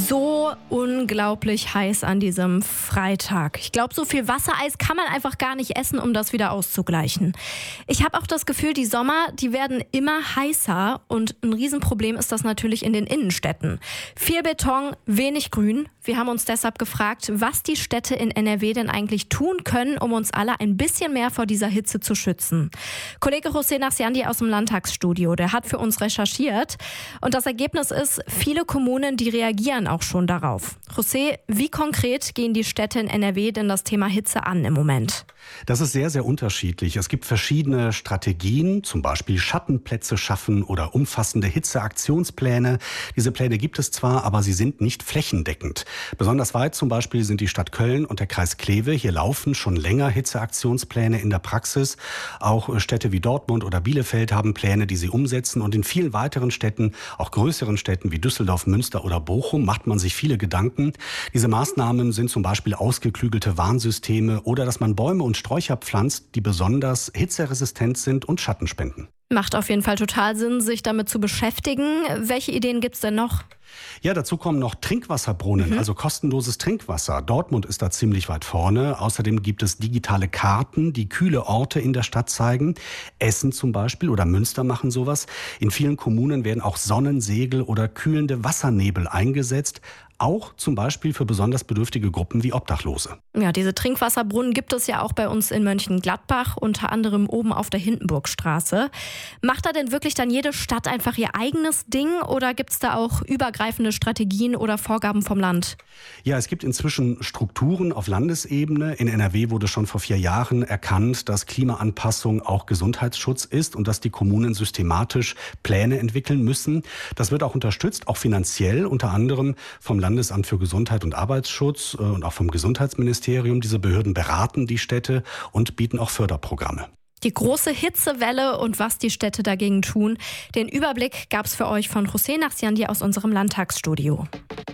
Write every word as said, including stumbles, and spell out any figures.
So unglaublich heiß an diesem Freitag. Ich glaube, so viel Wassereis kann man einfach gar nicht essen, um das wieder auszugleichen. Ich habe auch das Gefühl, die Sommer, die werden immer heißer und ein Riesenproblem ist das natürlich in den Innenstädten. Viel Beton, wenig Grün. Wir haben uns deshalb gefragt, was die Städte in N R W denn eigentlich tun können, um uns alle ein bisschen mehr vor dieser Hitze zu schützen. Kollege José Nachsiandi aus dem Landtagsstudio, der hat für uns recherchiert und das Ergebnis ist, viele Kommunen, die reagieren auch schon darauf. José, wie konkret gehen die Städte in N R W denn das Thema Hitze an im Moment? Das ist sehr, sehr unterschiedlich. Es gibt verschiedene Strategien, zum Beispiel Schattenplätze schaffen oder umfassende Hitzeaktionspläne. Diese Pläne gibt es zwar, aber sie sind nicht flächendeckend. Besonders weit zum Beispiel sind die Stadt Köln und der Kreis Kleve. Hier laufen schon länger Hitzeaktionspläne in der Praxis. Auch Städte wie Dortmund oder Bielefeld haben Pläne, die sie umsetzen. Und in vielen weiteren Städten, auch größeren Städten wie Düsseldorf, Münster oder Bochum, macht man sich viele Gedanken. Diese Maßnahmen sind zum Beispiel ausgeklügelte Warnsysteme oder dass man Bäume und Sträucher pflanzt, die besonders hitzeresistent sind und Schatten spenden. Macht auf jeden Fall total Sinn, sich damit zu beschäftigen. Welche Ideen gibt's denn noch? Ja, dazu kommen noch Trinkwasserbrunnen, mhm. also kostenloses Trinkwasser. Dortmund ist da ziemlich weit vorne. Außerdem gibt es digitale Karten, die kühle Orte in der Stadt zeigen. Essen zum Beispiel oder Münster machen sowas. In vielen Kommunen werden auch Sonnensegel oder kühlende Wassernebel eingesetzt. Auch zum Beispiel für besonders bedürftige Gruppen wie Obdachlose. Ja, diese Trinkwasserbrunnen gibt es ja auch bei uns in Mönchengladbach, unter anderem oben auf der Hindenburgstraße. Macht da denn wirklich dann jede Stadt einfach ihr eigenes Ding oder gibt es da auch übergreifende Strategien oder Vorgaben vom Land? Ja, es gibt inzwischen Strukturen auf Landesebene. In N R W wurde schon vor vier Jahren erkannt, dass Klimaanpassung auch Gesundheitsschutz ist und dass die Kommunen systematisch Pläne entwickeln müssen. Das wird auch unterstützt, auch finanziell, unter anderem vom Landesamt für Gesundheit und Arbeitsschutz und auch vom Gesundheitsministerium. Diese Behörden beraten die Städte und bieten auch Förderprogramme. Die große Hitzewelle und was die Städte dagegen tun, den Überblick gab es für euch von José Nachsiandi aus unserem Landtagsstudio.